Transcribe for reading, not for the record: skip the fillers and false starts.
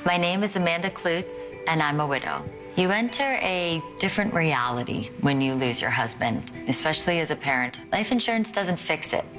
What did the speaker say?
My name is Amanda Klutz, and I'm a widow. You enter a different reality when you lose your husband, especially as a parent. Life insurance doesn't fix it.